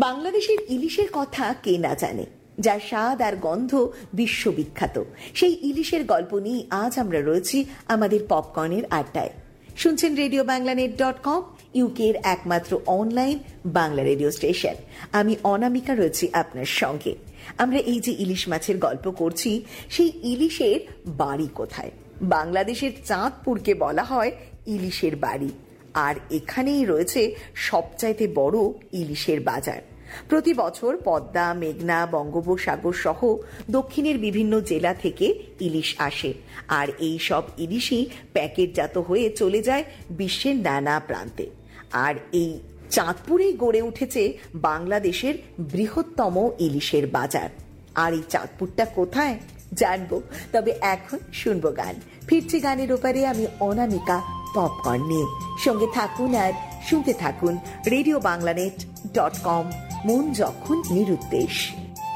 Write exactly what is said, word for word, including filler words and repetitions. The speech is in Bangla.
বাংলাদেশের ইলিশের কথা কে না জানে, যার স্বাদ আর গন্ধ বিশ্ববিখ্যাত। সেই ইলিশের গল্প নিয়ে আজ আমরা রয়েছি আমাদের পপকর্নের আড্ডায়। শুনছেন radio Bangla net dot com, ইউকের একমাত্র অনলাইন বাংলা রেডিও স্টেশন। আমি অনামিকা রয়েছি আপনার সঙ্গে। আমরা এই যে ইলিশ মাছের গল্প করছি, সেই ইলিশের বাড়ি কোথায়? বাংলাদেশের চাঁদপুরকে বলা হয় ইলিশের বাড়ি, আর এখানেই রয়েছে সবচাইতে বড় ইলিশের বাজার। প্রতি বছর পদ্মা, মেঘনা, বঙ্গোপসাগর সহ দক্ষিণের বিভিন্ন জেলা থেকে ইলিশ আসে, আর এই সব ইলিশই প্যাকেটজাত হয়ে চলে যায় বিশ্বের নানা প্রান্তে। আর এই চাঁদপুরেই গড়ে উঠেছে বাংলাদেশের বৃহত্তম ইলিশের বাজার। আর এই চাঁদপুরটা কোথায় জানবো, তবে এখন শুনবো গান। ফিরছি গানের ওপারে আমি অনামিকা পপকর্ন নিয়ে। সঙ্গে থাকুন আর শুনতে থাকুন radio Bangla net dot com, মন যখন নিরুদ্দেশ।